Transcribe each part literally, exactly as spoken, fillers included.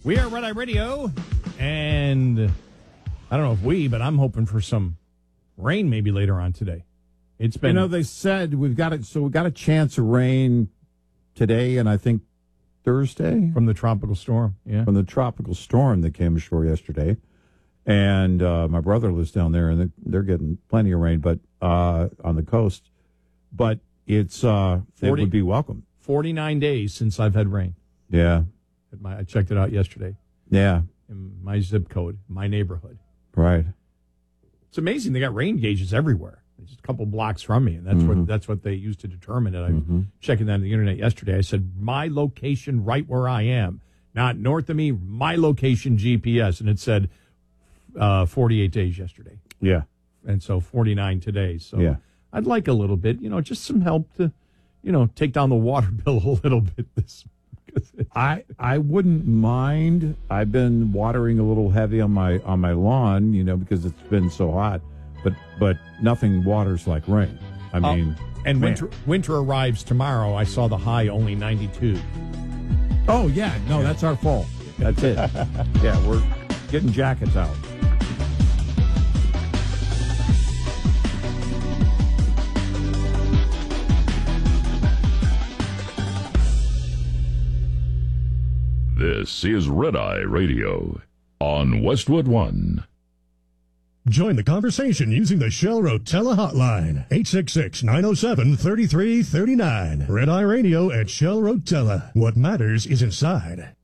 We are Red Eye Radio, and I don't know if we, but I'm hoping for some rain maybe later on today. It's been, you know, they said we've got it. So we got a chance of rain today, and I think Thursday from the tropical storm. Yeah, from the tropical storm that came ashore yesterday. And uh, my brother lives down there, and they're getting plenty of rain, but uh, on the coast. But it's uh, forty, it would be welcome. Forty-nine days since I've had rain. Yeah. My, I checked it out yesterday. Yeah. In my zip code, my neighborhood. Right. It's amazing. They got rain gauges everywhere. Just a couple blocks from me, and that's mm-hmm. what that's what they used to determine it. I was mm-hmm. checking that on the internet yesterday. I said, my location right where I am, not north of me, my location G P S. And it said uh, forty-eight days yesterday. Yeah. And so forty-nine today. So yeah. I'd like a little bit, you know, just some help to, you know, take down the water bill a little bit this I I wouldn't mind. I've been watering a little heavy on my on my lawn, you know, because it's been so hot. But but nothing waters like rain. I mean, oh, and man. winter winter arrives tomorrow. I saw the high only ninety-two. Oh yeah, no, yeah. That's our fault. That's it. Yeah, we're getting jackets out. This is Red Eye Radio on Westwood One. Join the conversation using the Shell Rotella hotline, eight six six, nine oh seven, three three three nine. Red Eye Radio at Shell Rotella. What matters is inside.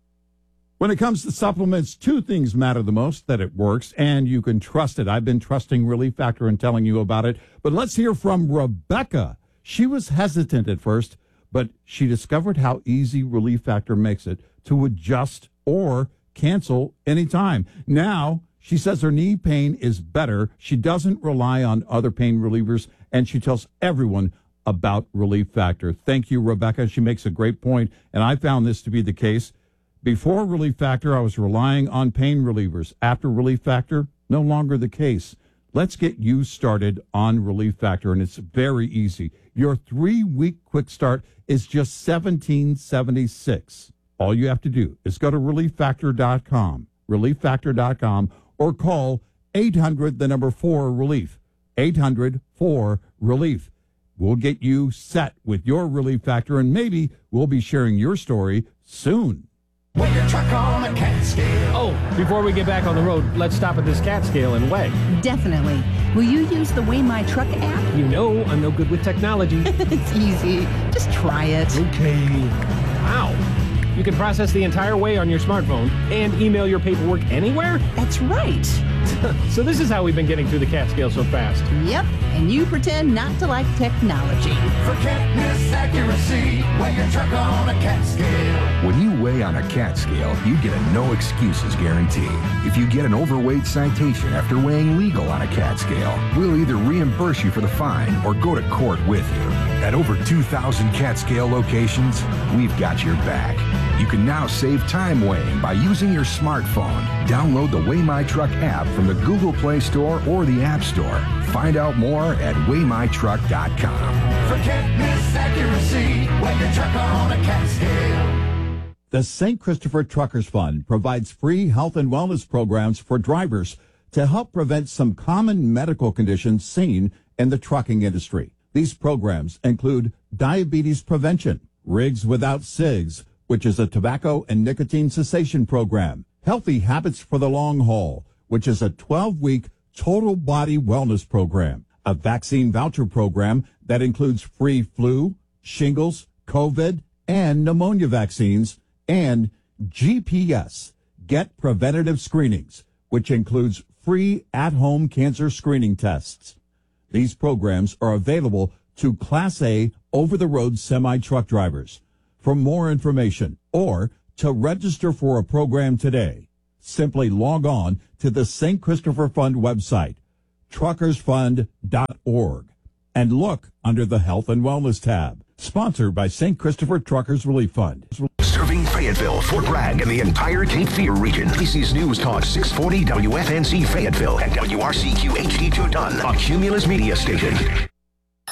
When it comes to supplements, two things matter the most: that it works and you can trust it. I've been trusting Relief Factor and telling you about it. But let's hear from Rebecca. She was hesitant at first, but she discovered how easy Relief Factor makes it to adjust or cancel anytime. Now, she says her knee pain is better. She doesn't rely on other pain relievers, and she tells everyone about Relief Factor. Thank you, Rebecca. She makes a great point, and I found this to be the case. Before Relief Factor, I was relying on pain relievers. After Relief Factor, no longer the case. Let's get you started on Relief Factor, and it's very easy. Your three-week quick start is just seventeen seventy-six. All you have to do is go to relief factor dot com, relief factor dot com, or call eight hundred, the number four, relief, eight hundred, four, relief. We'll get you set with your Relief Factor, and maybe we'll be sharing your story soon. Weigh your truck on a cat scale. Oh, before we get back on the road, let's stop at this cat scale and weigh. Definitely. Will you use the Weigh My Truck app? You know I'm no good with technology. It's easy. Just try it. Okay. Wow. You can process the entire weigh on your smartphone and email your paperwork anywhere? That's right. So this is how we've been getting through the cat scale so fast. Yep, and you pretend not to like technology. For can't miss accuracy, weigh your truck on a cat scale. When you weigh on a cat scale, you get a no excuses guarantee. If you get an overweight citation after weighing legal on a cat scale, we'll either reimburse you for the fine or go to court with you. At over two thousand cat scale locations, we've got your back. You can now save time weighing by using your smartphone. Download the Weigh My Truck app from the Google Play Store or the App Store. Find out more at weigh my truck dot com. For can't miss accuracy, weigh your truck on a cat scale. The Saint Christopher Truckers Fund provides free health and wellness programs for drivers to help prevent some common medical conditions seen in the trucking industry. These programs include diabetes prevention, Rigs Without Cigs, which is a tobacco and nicotine cessation program, Healthy Habits for the Long Haul, which is a twelve-week total body wellness program, a vaccine voucher program that includes free flu, shingles, COVID, and pneumonia vaccines, and G P S, Get Preventative Screenings, which includes free at-home cancer screening tests. These programs are available to Class A over-the-road semi-truck drivers. For more information or to register for a program today, simply log on to the Saint Christopher Fund website, truckers fund dot org, and look under the Health and Wellness tab. Sponsored by Saint Christopher Truckers Relief Fund. Serving Fayetteville, Fort Bragg, and the entire Cape Fear region. This is News Talk six forty W F N C Fayetteville and W R C Q H D two Dunn, a Cumulus media station.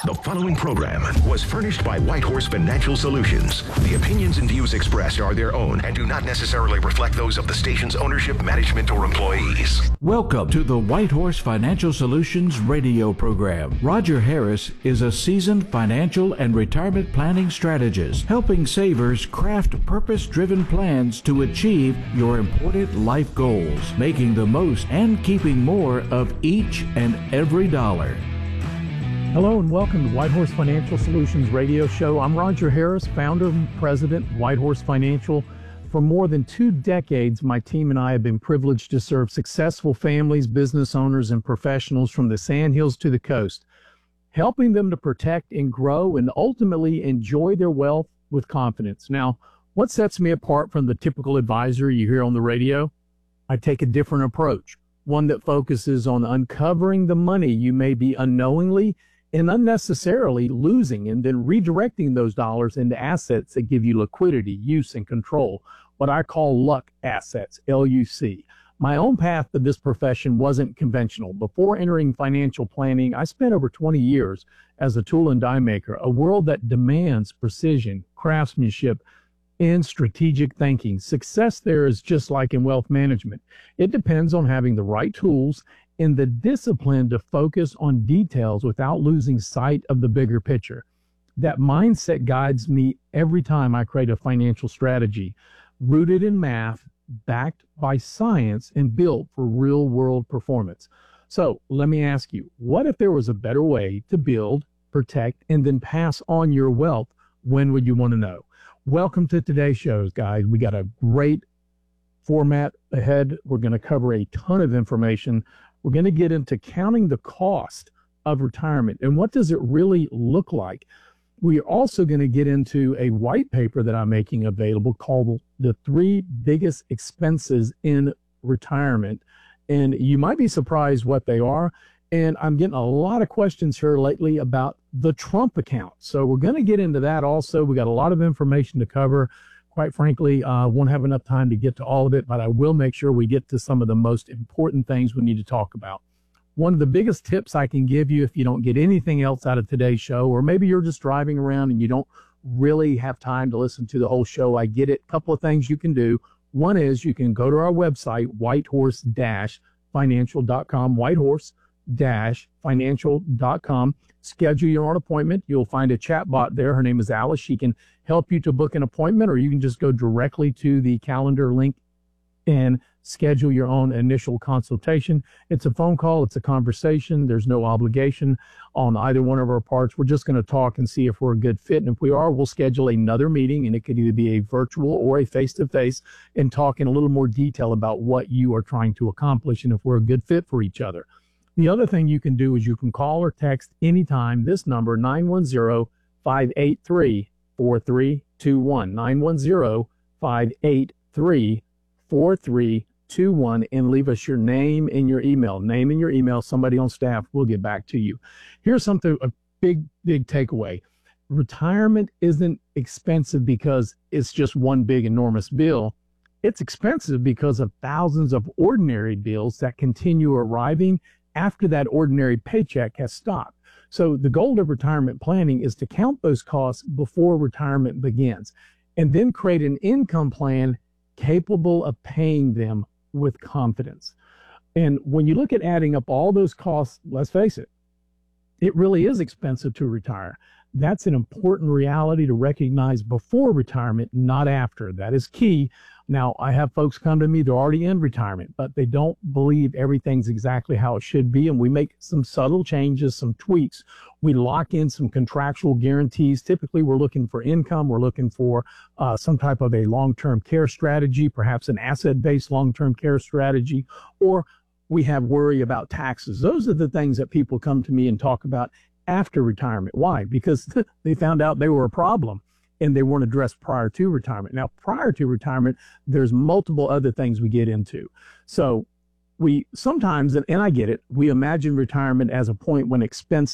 The following program was furnished by Whitehorse Financial Solutions. The opinions and views expressed are their own and do not necessarily reflect those of the station's ownership, management, or employees. Welcome to the Whitehorse Financial Solutions radio program. Roger Harris is a seasoned financial and retirement planning strategist, helping savers craft purpose-driven plans to achieve your important life goals, making the most and keeping more of each and every dollar. Hello and welcome to Whitehorse Financial Solutions radio show. I'm Roger Harris, founder and president of Whitehorse Financial. For more than two decades, my team and I have been privileged to serve successful families, business owners, and professionals from the Sandhills to the coast, helping them to protect and grow and ultimately enjoy their wealth with confidence. Now, what sets me apart from the typical advisor you hear on the radio? I take a different approach, one that focuses on uncovering the money you may be unknowingly and unnecessarily losing, and then redirecting those dollars into assets that give you liquidity, use, and control, what I call luck assets, L U C. My own path to this profession wasn't conventional. Before entering financial planning, I spent over twenty years as a tool and die maker, a world that demands precision, craftsmanship, and strategic thinking. Success there is just like in wealth management. It depends on having the right tools and the discipline to focus on details without losing sight of the bigger picture. That mindset guides me every time I create a financial strategy, rooted in math, backed by science, and built for real-world performance. So let me ask you, what if there was a better way to build, protect, and then pass on your wealth? When would you want to know? Welcome to today's shows, guys. We got a great format ahead. We're going to cover a ton of information. We're going to get into counting the cost of retirement and what does it really look like. We are also going to get into a white paper that I'm making available called The Three Biggest Expenses in Retirement. And you might be surprised what they are. And I'm getting a lot of questions here lately about the Trump account. So we're going to get into that also. We got a lot of information to cover. Quite frankly, uh, won't have enough time to get to all of it, but I will make sure we get to some of the most important things we need to talk about. One of the biggest tips I can give you if you don't get anything else out of today's show, or maybe you're just driving around and you don't really have time to listen to the whole show, I get it. A couple of things you can do. One is you can go to our website, whitehorse dash financial dot com, whitehorse dash financial dot com. Schedule your own appointment. You'll find a chat bot there. Her name is Alice. She can help you to book an appointment, or you can just go directly to the calendar link and schedule your own initial consultation. It's a phone call. It's a conversation. There's no obligation on either one of our parts. We're just going to talk and see if we're a good fit. And if we are, we'll schedule another meeting, and it could either be a virtual or a face-to-face, and talk in a little more detail about what you are trying to accomplish and if we're a good fit for each other. The other thing you can do is you can call or text anytime this number, nine one zero, five eight three, four three two one, nine one zero, five eight three, four three two one, and leave us your name and your email. Name and your email. Somebody on staff will get back to you. Here's something, a big, big takeaway. Retirement isn't expensive because it's just one big, enormous bill. It's expensive because of thousands of ordinary bills that continue arriving after that ordinary paycheck has stopped. So the goal of retirement planning is to count those costs before retirement begins, and then create an income plan capable of paying them with confidence. And when you look at adding up all those costs, let's face it, it really is expensive to retire. That's an important reality to recognize before retirement, not after. That is key. Now, I have folks come to me, they're already in retirement, but they don't believe everything's exactly how it should be. And we make some subtle changes, some tweaks. We lock in some contractual guarantees. Typically, we're looking for income. We're looking for uh, some type of a long-term care strategy, perhaps an asset-based long-term care strategy, or we have worry about taxes. Those are the things that people come to me and talk about after retirement. Why? Because they found out they were a problem and they weren't addressed prior to retirement. Now, prior to retirement, there's multiple other things we get into. So we sometimes, and I get it, we imagine retirement as a point when expense